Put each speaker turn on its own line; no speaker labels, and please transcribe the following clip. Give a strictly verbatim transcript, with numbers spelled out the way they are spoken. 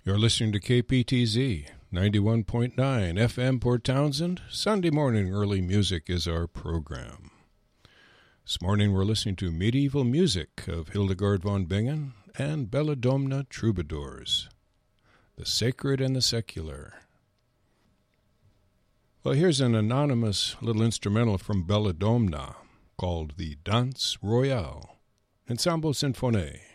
You're listening to K P T Z, ninety-one point nine F M Port Townsend. Sunday morning early music is our program. This morning we're listening to medieval music of Hildegard von Bingen and Belladonna Troubadours, the sacred and the secular. Well, here's an anonymous little instrumental from Belladonna called the Danse Royale, Ensemble Sinfonie.